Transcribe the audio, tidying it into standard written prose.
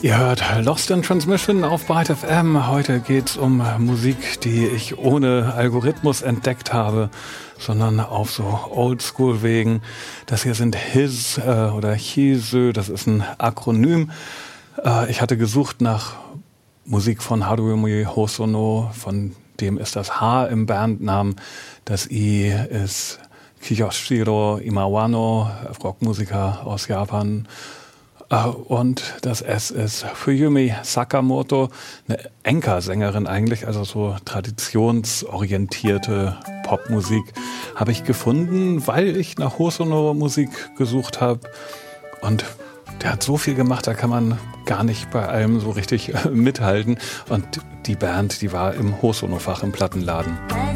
Ihr hört Lost in Transmission auf Byte FM. Heute geht's um Musik, die ich ohne Algorithmus entdeckt habe, sondern auf so Oldschool-Wegen. Das hier sind His oder Hisö, das ist ein Akronym. Ich hatte gesucht nach Musik von Haruomi Hosono, von dem ist das H im Bandnamen. Das I ist Kiyoshiro Imawano, Rockmusiker aus Japan. Und das S ist Fuyumi Sakamoto, eine Enka-Sängerin eigentlich, also so traditionsorientierte Popmusik habe ich gefunden, weil ich nach Hosono-Musik gesucht habe. Und der hat so viel gemacht, da kann man gar nicht bei allem so richtig mithalten. Und die Band, die war im Hosono-Fach im Plattenladen.